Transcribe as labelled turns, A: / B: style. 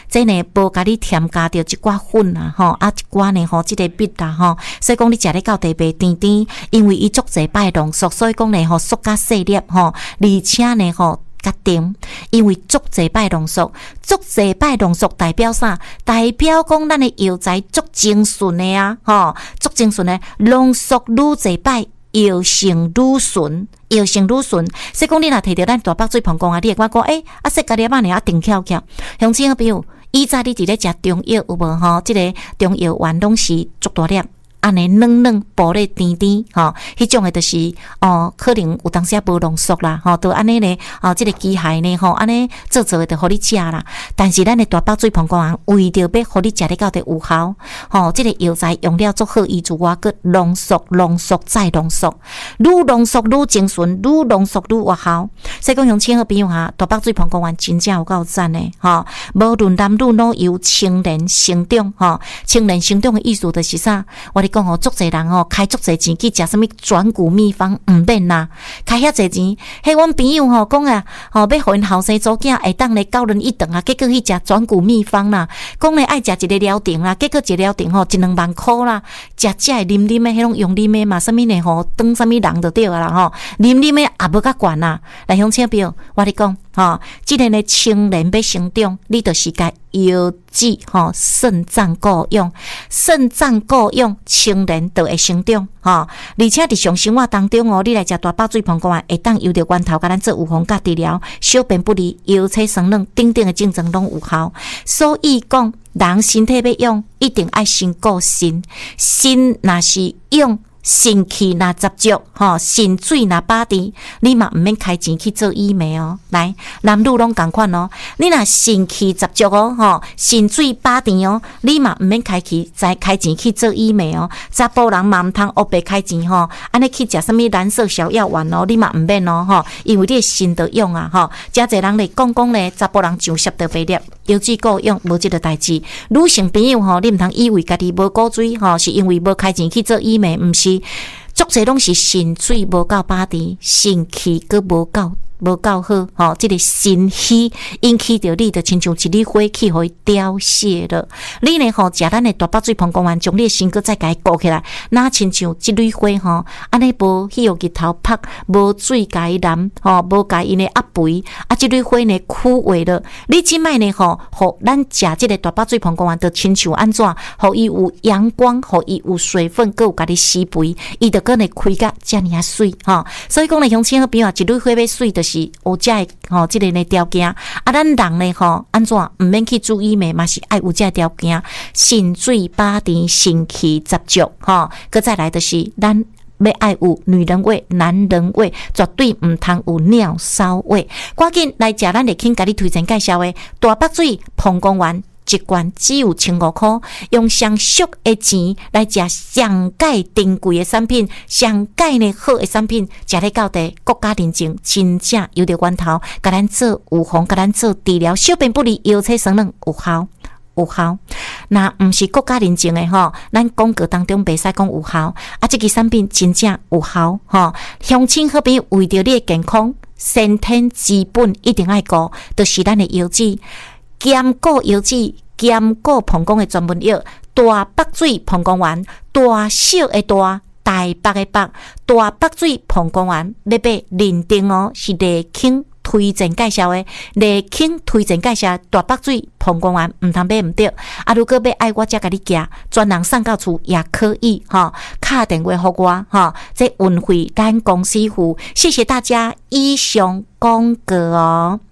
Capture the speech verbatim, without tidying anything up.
A: 这呢无甲你添加着一寡粉啊吼，啊一寡呢吼，即个蜜啦吼，所以讲你食咧到底袂甜甜，因为伊足侪摆浓缩，所以讲呢吼，缩甲细粒吼，而且呢吼。较甜，因为足侪摆浓缩，足侪摆浓缩代表啥？代表讲咱的药材足精纯的啊，吼，足精纯的浓缩愈侪摆，药性愈纯，药性愈纯。所以讲你若摕到咱大北水膀胱啊，你会感觉讲，诶、欸，啊，说家己啊，呢啊，定翘翘。乡亲朋友，以前你伫咧食中药有无吼？即、这个中药丸拢是足大粒。安尼软软薄咧甜甜吼，迄种诶就是哦，可能有当时啊无浓缩啦，吼，都安尼咧哦，即、这个机械呢吼，安尼做做诶就互你食啦。但是咱诶大北水膀胱丸为着要互你食咧到底有效，吼，即、这个药材用了足好，伊自我佮浓缩、浓缩再浓缩，愈浓缩愈精纯，愈浓缩愈有效。所以讲，乡亲好朋友哈，大北水膀胱丸真正有够赞诶，吼，无论男女老幼，青年成长，吼，青年成长诶意思就是啥？我讲哦，足侪人哦，开足侪钱去食什么转骨秘方，毋免啦，开遐侪钱。迄阮朋友吼讲啊，吼要互因后生祖囝会当咧教人一顿啊，结果去食转骨秘方啦，讲咧爱食一个疗程啦，结果一个疗程吼一两万箍啦，食食会啉啉的，迄种用啉的嘛，什么呢吼，当什么人就对啦吼，啉啉的也无甲悬啦。来乡亲朋友，我咧讲吼，即个呢青年要成长，你就是该腰子吼，肾脏够用，肾脏够用。青年就会成长，吼、哦！而且伫上生活当中哦，你来食大北水膀胱丸，会当由着源头甲咱做预防甲治疗，小便不利、腰椎酸软等等的症状拢有效。所以讲，人身体要用，一定爱先顾肾，肾若是用。肾气若十足，吼，肾水若饱甜，你嘛毋免开钱去做医美哦。来，男女拢共款哦。你若肾气十足哦，吼，肾水饱甜哦，你嘛毋免开去再开钱去做医美哦。查甫人嘛毋通黑白开钱吼，安尼去食什么蓝色小药丸哦，你嘛毋免哦，吼，因为你的肾得用啊，吼。真侪人咧讲讲咧，查甫人上摄得白粒，腰子够用，无即个代志。女性朋友吼，你毋通以为家己无骨水吼，是因为无开钱去做医美，毋是。足侪拢是肾水无够饱甜，肾气阁无够无够好，吼、哦，即、这个肾虚引起着你，就亲像一粒火气互伊凋谢了。你呢吼食咱的大北水膀胱丸，将你的心阁再甲伊顾起来，那亲像一粒火吼，安尼无去互日头晒，无水甲伊燃，吼，无甲伊呢压肥，啊，即粒火呢枯萎了。你即摆呢吼，互咱食即个大北水膀胱丸，就亲像安怎，互伊有阳光，互伊有水分，阁有甲你施肥，伊就搁呢开甲遮尔啊水，吼。所以讲呢，乡亲好朋友，一粒火要水，就是。有这个吼，即、这个呢条件啊，咱人呢吼，安怎毋免去注意咩？嘛是爱有这个条件，肾水饱甜，肾气十足，吼。搁再来就是咱要爱有女人味、男人味，绝对毋通有尿骚味。赶紧来食咱立肯甲你推荐介绍的大北水膀胱丸。一罐只有千五块，用上俗的钱来食上盖珍贵的产品，上盖呢好的产品，食咧到底国家认证，真正有着源头，甲咱做预防，甲咱做治疗，小便不利、腰椎酸软有效。有效，那毋是国家认证的吼，咱广告当中袂使讲有效，啊，这个产品真正有效吼。乡亲好朋友为着你的健康，先天基本一定爱顾，就是咱的腰子。兼顾腰子，兼顾膀胱的专门药，大北水膀胱丸，大小的大，大北的北，大北水膀胱丸，要买认定哦，是立肯推荐介绍的，立肯推荐介绍大北水膀胱丸，唔通买唔对。啊，如果要爱我才甲你寄，专人送到厝也可以哈，打电话互我哈，这运费咱公司付。谢谢大家，以上广告哦。